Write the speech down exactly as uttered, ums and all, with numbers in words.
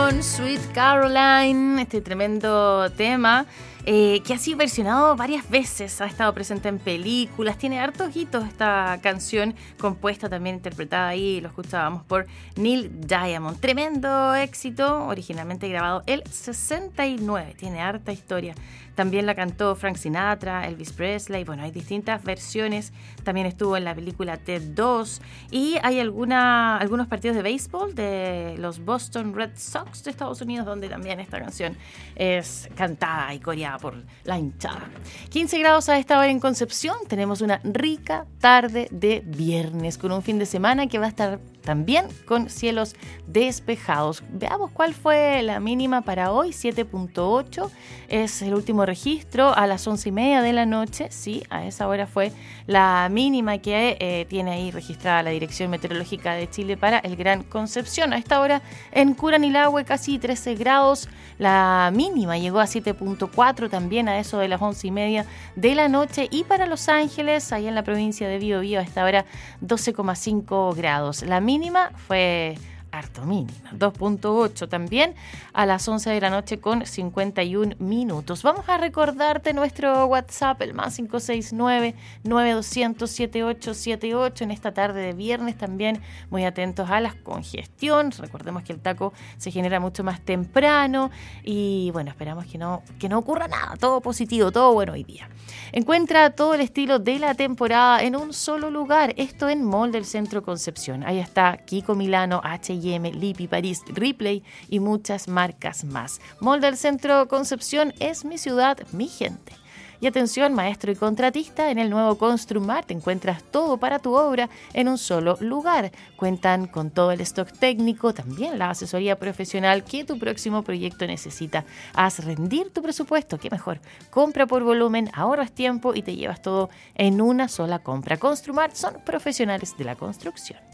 con Sweet Caroline, este tremendo tema eh, que ha sido versionado varias veces, ha estado presente en películas, tiene hartos hitos esta canción, compuesta también, interpretada ahí, lo escuchábamos por Neil Diamond. Tremendo éxito, originalmente grabado el sesenta y nueve, tiene harta historia. También la cantó Frank Sinatra, Elvis Presley, bueno, hay distintas versiones. También estuvo en la película Ted dos y hay alguna, algunos partidos de béisbol de los Boston Red Sox de Estados Unidos donde también esta canción es cantada y coreada por la hinchada. quince grados a esta hora en Concepción. Tenemos una rica tarde de viernes con un fin de semana que va a estar también con cielos despejados. Veamos cuál fue la mínima para hoy. siete punto ocho es el último registro a las once y media de la noche. Sí, a esa hora fue la mínima que eh, tiene ahí registrada la Dirección Meteorológica de Chile para el Gran Concepción. A esta hora en Curanilahue casi trece grados. La mínima llegó a siete punto cuatro también a eso de las once y media de la noche. Y para Los Ángeles, ahí en la provincia de Biobío, a esta hora doce coma cinco grados. La mínima fue harto mínima, dos punto ocho también a las once de la noche con cincuenta y un minutos. Vamos a recordarte nuestro WhatsApp, el más cinco seis nueve, nueve dos cero cero, siete ocho siete ocho. En esta tarde de viernes también muy atentos a la congestión. Recordemos que el taco se genera mucho más temprano y bueno, esperamos que no, que no ocurra nada, todo positivo, todo bueno hoy día. Encuentra todo el estilo de la temporada en un solo lugar, esto en Mall del Centro Concepción. Ahí está Kiko Milano, H y M, Lipi, París, Ripley y muchas marcas más. Mall del Centro Concepción es mi ciudad, mi gente. Y atención, maestro y contratista, en el nuevo Construmart encuentras todo para tu obra en un solo lugar. Cuentan con todo el stock técnico, también la asesoría profesional que tu próximo proyecto necesita. Haz rendir tu presupuesto, qué mejor. Compra por volumen, ahorras tiempo y te llevas todo en una sola compra. Construmart son profesionales de la construcción.